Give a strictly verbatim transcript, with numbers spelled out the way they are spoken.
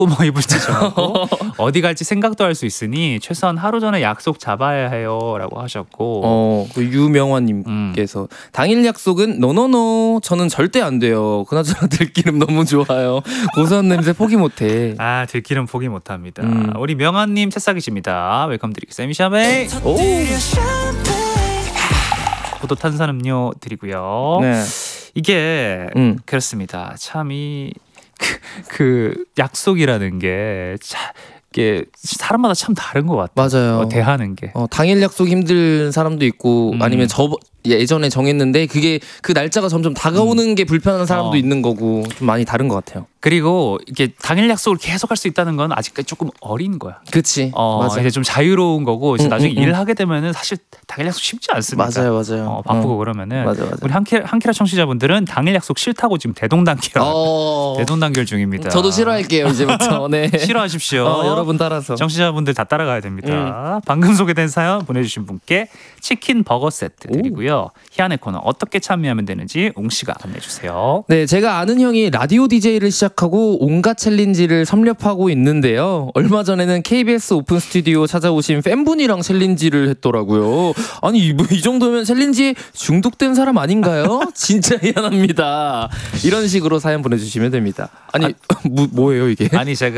뭐 입을지 정하고 어디 갈지 생각도 할 수 있으니 최소한 하루 전에 약속 잡아야 해요라고 하셨고 어, 그 유명환님께서 음. 당일 약속은 노노노 저는 절대 안 돼요. 그나저나 들기름 너무 좋아요. 고소한 냄새 포기 못해. 아 들기름 포기 못합니다. 음. 우리 명환님 새싹이십니다. 웰컴 드리고 쌤샤베. 오. 포도 탄산음료 드리고요. 네. 이게 음. 그렇습니다. 참이 그, 그 약속이라는 게 차, 이게 사람마다 참 다른 것 같아요. 맞아요. 어, 대하는 게. 어, 당일 약속 힘든 사람도 있고 음. 아니면 저 예전에 정했는데 그게 그 날짜가 점점 다가오는 음. 게 불편한 사람도 어. 있는 거고 좀 많이 다른 것 같아요. 그리고 이게 당일 약속을 계속 할 수 있다는 건 아직까지 조금 어린 거야. 그치. 어, 맞아. 이제 좀 자유로운 거고 이제 음, 나중에 음, 음. 일을 하게 되면은 사실 당일 약속 쉽지 않습니다. 맞아요, 맞아요. 어, 바쁘고 어. 그러면은 맞아, 맞아. 우리 한키라 한키라 청취자분들은 당일 약속 싫다고 지금 대동단결 어. 대동단결 중입니다. 저도 싫어할게요 이제부터. 네. 싫어하십시오. 어, 여러분 따라서. 청취자분들 다 따라가야 됩니다. 음. 방금 소개된 사연 보내주신 분께 치킨 버거 세트 드리고요. 희한의 코너 어떻게 참여하면 되는지 웅 씨가 안내해주세요. 네, 제가 아는 형이 라디오 디제이를 시작하고 온갖 챌린지를 섭렵하고 있는데요. 얼마 전에는 케이비에스 오픈 스튜디오 찾아오신 팬분이랑 챌린지를 했더라고요. 아니 뭐 이 정도면 챌린지에 중독된 사람 아닌가요? 진짜 희한합니다. 이런 식으로 사연 보내주시면 됩니다. 아니 아, 뭐, 뭐예요 이게? 아니 제가